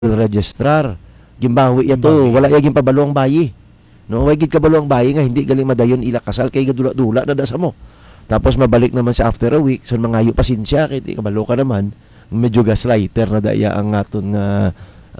registrar gimbawi yato wala yaging pabalo ang bayi no way gid kabalo ang bayi nga hindi galing madayon ila kasal kay gadula-dula na dasa mo tapos mabalik naman siya after a week so mangayo pasensya kay di kabalo ka naman medyo gaslighter na daya ang aton nga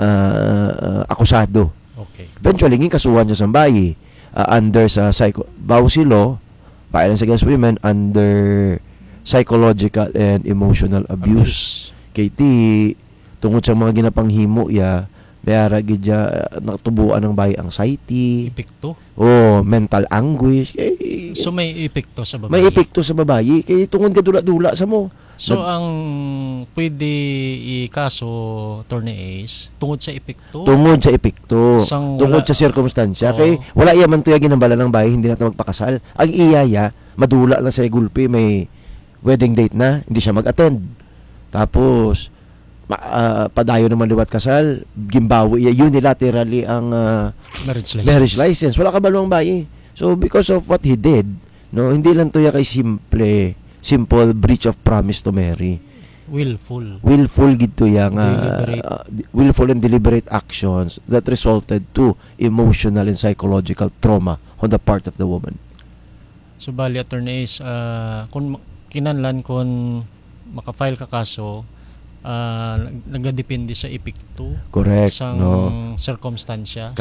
akusado eventually ngin kasuhan siya sa bayi under sa Bausi law violence against women under psychological and emotional abuse kay ti tungod sa mga ginapanghimo ya bayara gid nakatubuan ng bayi anxiety epekto mental anguish so may epekto sa babae kay tungod gadula-dula sa mo so ang pwede ikaso Attorney Ace tungod sa epekto tungod sa sirkumstansya kay wala iya man tuya ginambala ng bayi hindi na magpakasal ang iyaya madula lang sa gulpi may wedding date na hindi siya mag-attend tapos padayo naman liwat kasal gimbawi unilaterally ang marriage license wala kabalo ang bayi so because of what he did no hindi lang to ya kay simple breach of promise to marry willful gid to ya nga willful and deliberate actions that resulted to emotional and psychological trauma on the part of the woman. So bali Attorney Ace kung kinahanglan kun makafile ka kaso nagadepende sa epekto correct sa circumstansya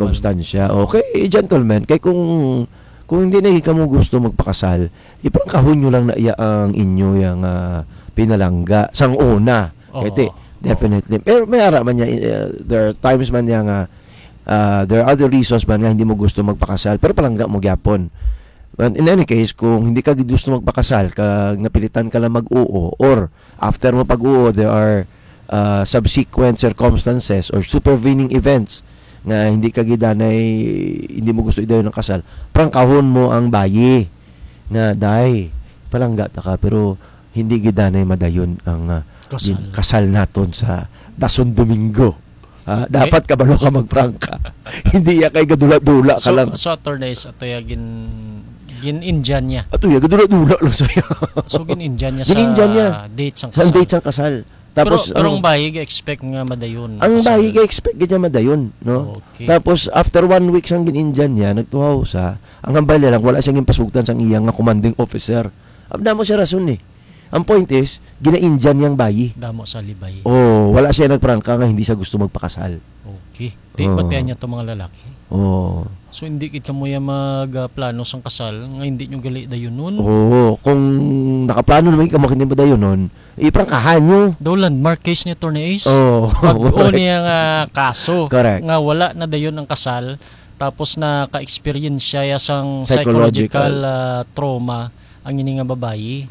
okay gentlemen kay kung hindi na kamo gusto magpakasal iprangkahon nyo lang na iya ang inyo yang pinalangga sang una kay definitely pero may ara man niya there are times man niya nga there are other reasons man nga hindi mo gusto magpakasal pero palangga mo gyapon. But in any case, kung hindi ka gusto magpakasal, kag napilitan ka lang mag-uo, or after mo pag-uo, there are subsequent circumstances or supervening events na hindi ka gidanay, hindi mo gusto idayon ng kasal, prangkahon mo ang bayi na dahi, palangga ta ka, pero hindi gidanay madayon ang kasal naton sa Dason Domingo. Dapat kabalo ka magprangka. Hindi ya kay gadula-dula ka lang. So Attorney Ace, ato ya gin-Indian niya. Ato ya gadula-dula lang saya. So gin-Indian niya sa date sang kasal. Sa date sang kasal. Tapos pero ang bayi ga-expect nga madayon. Ang bayi ga-expect gid madayon, no? Okay. Tapos after 1 week sang gin-Indian niya, nagtuhaw sa ang hambal lang wala siyang pasugtan sang iyang nga commanding officer. Abda mo siya rason eh. Ang point is, gina-Indian niyang bayi. Damo sa libay. Wala siya nagprangka nga hindi siya gusto magpakasal. Okay. Batihan niya to mga lalaki. So hindi kit kamo ya magplano sang kasal nga hindi nyo gali dayon nun. Kung nakaplano naman kamo hindi mo dayon nun, iprangkahan nyo. Daw landmark case ni Attorney Ace. Pag-o niya nga kaso. Correct. Nga wala na dayon ang kasal tapos na ka-experience siya sang psychological trauma ang ini nga babayi.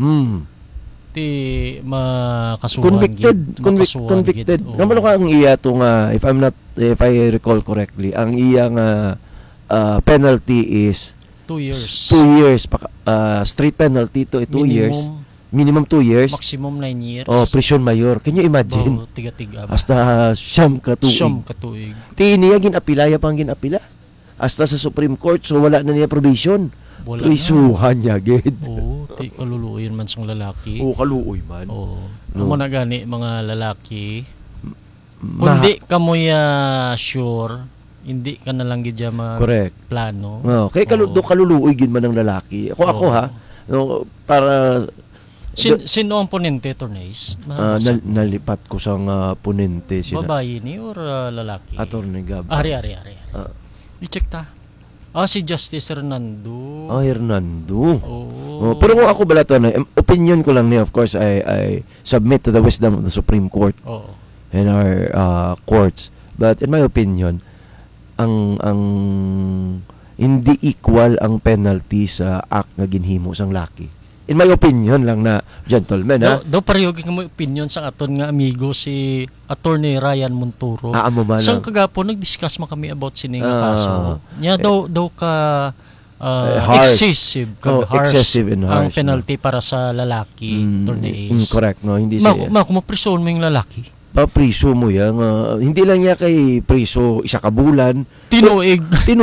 Makasuhan convicted. Kamano ka ang iya to nga if I recall correctly, ang iya nga penalty is 2 years. 2 years street penalty to 2 years. Minimum 2 years. Maximum 9 years. Prison mayor. Can you imagine? Tiga-tiga. Hasta siyam katuig. Ti niya ginapila ya pang ginapila. Hasta sa Supreme Court so wala na niya probation. Prisuhan niya gid. Ti kaluluoy man sang lalaki. Kaluoy man. Amo na gani mga lalaki. Kundi kamo ya sure, hindi ka na lang gid correct plano. Kay kaluluoy gid man ng lalaki. Ako ha. No, para sino ang ponente Attorney Ace? Nalipat ko sang ponente sina. Babae ni or lalaki? Attorney Gab. Ari. I-check ta. Si Justice Hernando. Hernando. Pero kung ako bala to, opinion ko lang niya, of course, I submit to the wisdom of the Supreme Court and our courts. But in my opinion, ang hindi equal ang penalty sa act na ginhimo sang laki. In my opinion lang na gentleman do pareho gyud mo opinion sa aton nga amigo si Attorney Ryan Monturo. Sang kagapon nag-discuss man kami about sining kaso. Nya daw ka excessive and harsh ang penalty para sa lalaki Attorney Ace. Correct no hindi siya. Kung mapriso mo yung lalaki. Priso mo yan hindi lang niya kay priso isa ka bulan. Tinuig.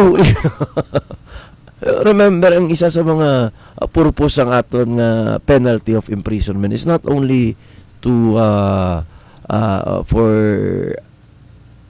Remember, ang isa sa mga purpose ng aton penalty of imprisonment is not only to for